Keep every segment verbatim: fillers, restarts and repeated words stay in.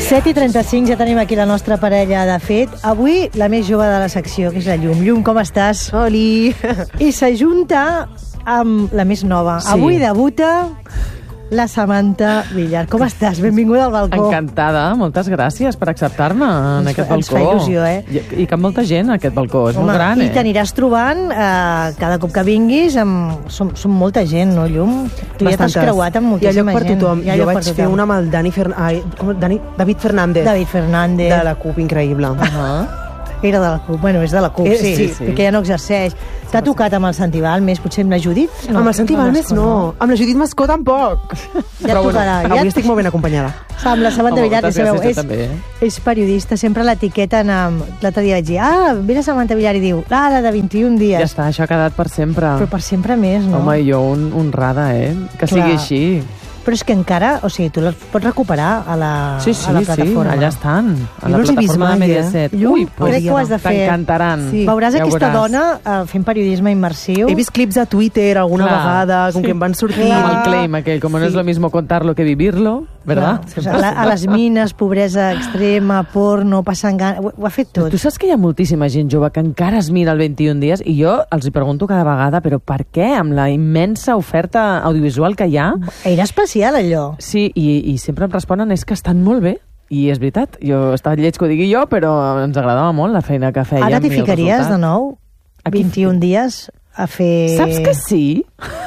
set i trenta-cinc, ja tenim aquí la nostra parella de fet. Avui la més jove de la secció, que és la Llum. Llum, com estàs? Oli! I s'ajunta amb la més nova. Sí. Avui debuta la Samantha Villar. Com estàs? Benvinguda al balcó. Encantada, moltes gràcies per acceptar-me en Ens aquest fa- balcó. ens fa il·lusió, eh? I, I que molta gent, aquest balcó, és Home, molt gran, i eh? t'aniràs trobant eh, cada cop que vinguis amb... Som, som molta gent, no, Llum? Tu ja t'has Bastantes. creuat amb Hi ha moltíssima lloc per gent. tothom. Hi ha Jo lloc vaig per fer tothom. una amb el Dani, Fer... Ai, com... Dani... David Fernández. David Fernández. De la CUP, increïble. Uh -huh. Era de la CUP. Bueno, és de la CUP, Eh, sí, sí, sí, sí. perquè ja no exerceix. T'ha tocat amb el Santi Balmes, potser amb la Judit? No, amb el Santi Balmes no. Amb la Judit Mascó tampoc. Ja et tocarà. Avui Ja estic molt ben acompanyada. Amb la Samantha Home, Villar, que moltes sabeu, gràcies, és, jo també, eh? és periodista, sempre l'etiqueten amb... L'altre dia vaig dir, ah, ve la Samantha Villar i diu, ah, la de vint-i-un dies. Ja està, això ha quedat per sempre. Però per sempre més, no? Home, jo un, honrada, eh? Que Clar. sigui així. Però és que encara, o sigui, tu les pots recuperar a la, Sí, sí, a la sí, plataforma. allà estan. A Jo la no els he vist plataforma de mai, eh? Mediaset. Llum, Ui, crec que ho has de fer. T'encantaran. Sí. Veuràs Ja ho aquesta veuràs. dona eh, fent periodisme immersiu. He vist clips a Twitter alguna Clar. vegada, com Sí. que em van sortir... Clar. Amb el claim aquell, com no és Sí. lo mismo contarlo que vivirlo, ¿verdad? Clar, o sigui, a, la, a les mines, pobresa extrema, porno, passant gana... Ho, ho ha fet tot. Tu saps que hi ha moltíssima gent jove que encara es mira el vint-i-un dies i jo els hi pregunto cada vegada, però per què? Amb la immensa oferta audiovisual que hi ha... Era especial, allò. Sí, i, i sempre em responen és que estan molt bé. I és veritat, jo està lleig que ho digui jo, però ens agradava molt la feina que fèiem. Ara t'hi i el ficaries resultat. de nou Aquí vint-i-un dies a fer... Saps que sí?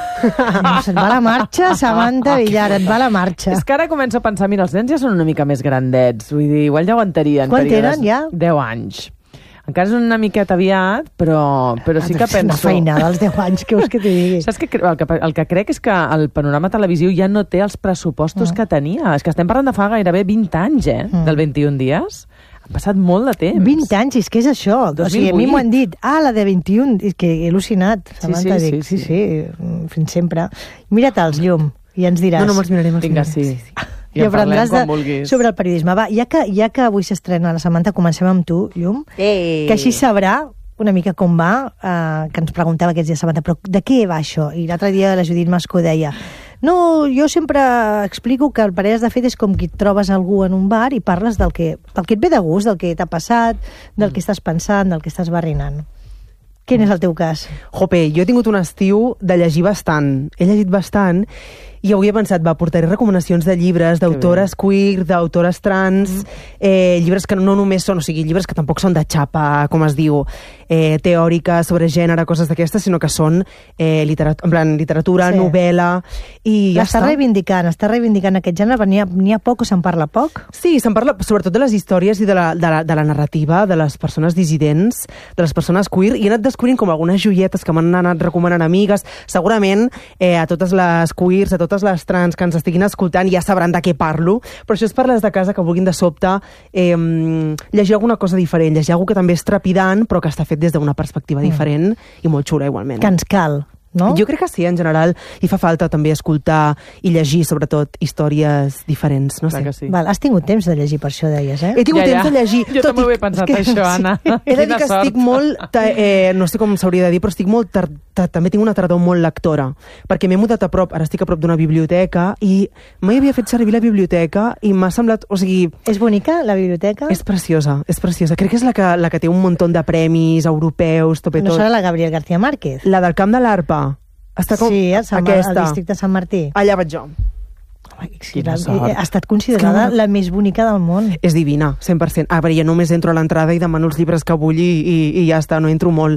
No, se't va la marxa, Samantha Villar, et va la marxa. És que ara començo a pensar, mira, els nens ja són una mica més grandets, vull dir, igual ja aguantarien. Quant períodes- tenen, ja? deu anys. Encara és una miqueta aviat, però, però sí que Una penso... feinada als deu anys, què vols que t'hi digui? Saps que cre- el, que el que crec és que el panorama televisiu ja no té els pressupostos Mm. que tenia. És que estem parlant de fa gairebé vint anys, eh? Mm. Del vint-i-un dies. Han passat molt de temps. vint anys, és que és això. O sigui, a mi m'ho han dit, ah, la de vint-i-un, és que he al·lucinat. Samantha, sí, dic, sí, sí, sí. sí, fins sempre. Mira-te'ls, Llum, i ens diràs. No, no, me'ls miraré, me'ls Vinga, miraré. sí. I en parlem aprendràs quan de, vulguis. sobre el periodisme. Va, ja que, ja que avui s'estrena la Samantha, comencem amb tu, Llum, Ei. que així sabrà una mica com va, eh, que ens preguntava aquests dies, Samantha, però de què va això? I l'altre dia la Judit Mascó deia, no, jo sempre explico que el parelles de fet és com que et trobes algú en un bar i parles del que, del que et ve de gust, del que t'ha passat, del que estàs pensant, del que estàs barrinant. Quin és el teu cas? Jope, jo he tingut un estiu de llegir bastant. He llegit bastant i avui he pensat, va, portaré recomanacions de llibres, d'autores queer, d'autores trans, mm. eh, llibres que no només són, o sigui, llibres que tampoc són de xapa, com es diu, eh, teòrica, sobre gènere, coses d'aquestes, sinó que són eh, literat en plan, literatura, Sí. novel·la, i ja L'està està. reivindicant, està reivindicant aquest gènere, però n'hi ha, n'hi ha poc o se'n parla poc? Sí, se'n parla sobretot de les històries i de la, de, la, de la narrativa de les persones dissidents, de les persones queer, i he anat descobrint com algunes joietes que m'han anat recomanant amigues. Segurament eh, a totes les queers, a totes les trans que ens estiguin escoltant ja sabran de què parlo, però això és per les de casa que vulguin de sobte eh, llegir alguna cosa diferent, llegir alguna que també és trepidant, però que està fet des d'una perspectiva Mm. diferent i molt xula igualment. Que ens cal, no? Jo crec que sí, en general, i fa falta també escoltar i llegir, sobretot, històries diferents, no Clar sé. que sí. Val, has tingut temps de llegir per això, deies, eh? He tingut Ja, ja. temps de llegir. Jo tot també i ho he pensat, que- això, Anna. He de dir Quina que sort. estic molt... ta- Eh, no sé com s'hauria de dir, però estic molt... Tar, ta, també tinc una tardor molt lectora, perquè m'he mudat a prop, ara estic a prop d'una biblioteca, i mai havia fet servir la biblioteca, i m'ha semblat... O sigui, És bonica, la biblioteca? és preciosa, és preciosa. Crec que és la que, la que té un muntó de premis europeus, tot i No tot. serà la Gabriel García Márquez? La del Camp de l'Arpa. Està com... Sí, al, Sant, aquesta. al districte de Sant Martí. Allà vaig jo. Sí, Quina la, sort. ha estat considerada Clar. la més bonica del món. És divina, cent per cent. A veure, jo només entro a l'entrada i demano els llibres que vull i, i, i ja està, no entro molt.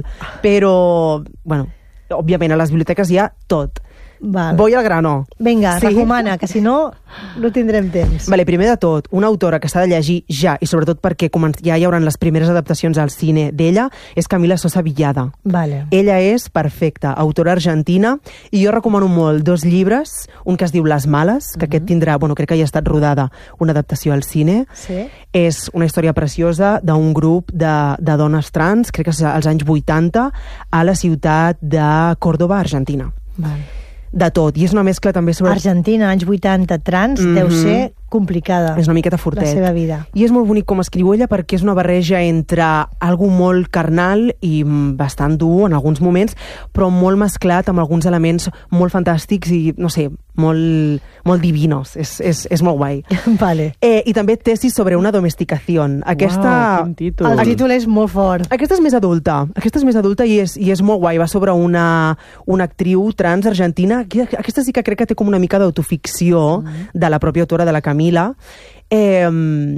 Però, bueno, òbviament a les biblioteques hi ha tot. Val. Voy al grano. Vinga, Sí? recomana, que si no, no tindrem temps. Vale, primer de tot, una autora que s'ha de llegir ja, i sobretot perquè començ- ja hi haurà les primeres adaptacions al cine d'ella, és Camila Sosa Villada. Vale. Ella és perfecta, autora argentina, i jo recomano molt dos llibres, un que es diu Les Males, que aquest tindrà, bueno, crec que ja ha estat rodada una adaptació al cine. Sí? És una història preciosa d'un grup de, de dones trans, crec que és als anys vuitanta, a la ciutat de Córdoba, Argentina. Vale. De tot, i és una mescla també sobre... Argentina, anys vuitanta, trans, Mhm. deu ser complicada. És una miqueta fortet. La seva vida. I és molt bonic com escriu ella perquè és una barreja entre algo molt carnal i bastant dur en alguns moments, però molt mesclat amb alguns elements molt fantàstics i, no sé, molt, molt divinos. És, és, és molt guai. Vale. Eh, I també tesis sobre una domesticació. Aquesta... Uau, quin títol. El títol és molt fort. Aquesta és més adulta. Aquesta és més adulta i és, i és molt guai. Va sobre una, una actriu trans argentina. Aquesta sí que crec que té com una mica d'autoficció mm. de la pròpia autora, de la Camila. Eh,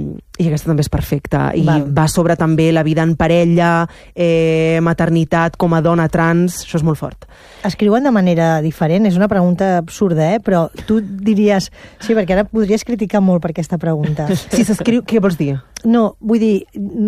i aquesta també és perfecta i Val. va sobre també la vida en parella, eh, maternitat com a dona trans, això és molt fort. Escriuen de manera diferent, és una pregunta absurda, eh? Però tu diries, sí, perquè ara podries criticar molt per aquesta pregunta. Si s'escriu, què vols dir? No, vull dir,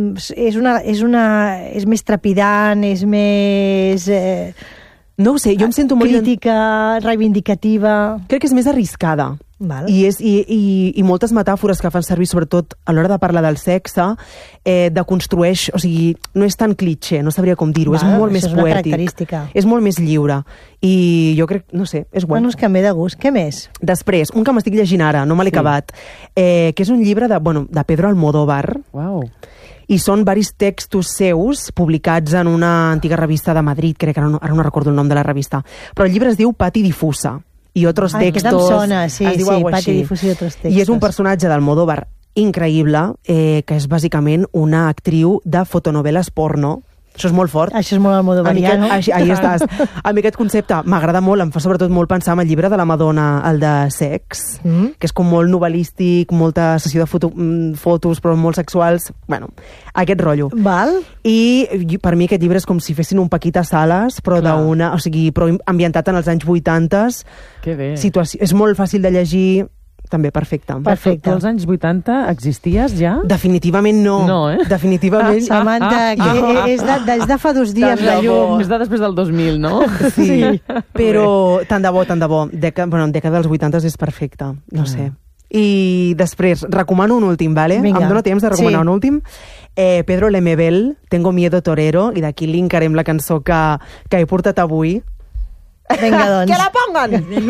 és una, és una, és més trepidant, és més... Eh, no ho sé, jo em sento molt... Crítica, reivindicativa... Crec que és més arriscada. Val. I, és, i, i, i moltes metàfores que fan servir, sobretot a l'hora de parlar del sexe, eh, deconstrueix, o sigui, no és tan cliché, no sabria com dir-ho, és molt més és una poètic. Característica. És molt més lliure. I jo crec, no sé, és guai. Bueno, és que em ve de gust. Què més? Després, un que m'estic llegint ara, no me l'he sí. acabat, eh, que és un llibre de, bueno, de Pedro Almodóvar. Uau. I són varis textos seus publicats en una antiga revista de Madrid, crec que ara no, ara no recordo el nom de la revista. Però el llibre es diu Pati Difusa. I otros Ai, textos... que em sona, sí, es diu sí, Pati Pati Difusa i otros textos. I és un personatge d'Almodóvar increïble, eh, que és bàsicament una actriu de fotonovel·les porno. Això és molt fort. Això és molt almodovariano. Ahí estàs. A mi aquest concepte m'agrada molt, em fa sobretot molt pensar en el llibre de la Madonna, el de Sex, mm. que és com molt novel·lístic, molta sessió de foto, fotos, però molt sexuals. Bueno, aquest rotllo. Val. I per mi aquest llibre és com si fessin un Paquita Salas, però d'una, o sigui, però ambientat en els anys vuitanta. Que bé. Situació, és molt fàcil de llegir, també perfecte. Perfecte. Tu als anys vuitanta existies ja? Definitivament no. No, eh? Definitivament. Ah, Samantha, que ah, és, de, és de fa dos dies la llum. És de després del dos mil, no? Sí, sí. Però tant de bo, tant de bo. Deca, bueno, en dècada dels vuitanta és perfecte, no mm. sé. I després, recomano un últim, ¿vale? Vinga. Em dóna temps de recomanar sí. un últim. Eh, Pedro Lemebel, Tengo miedo torero, i d'aquí linkarem la cançó que, que he portat avui. Vinga, doncs. Que la pongan!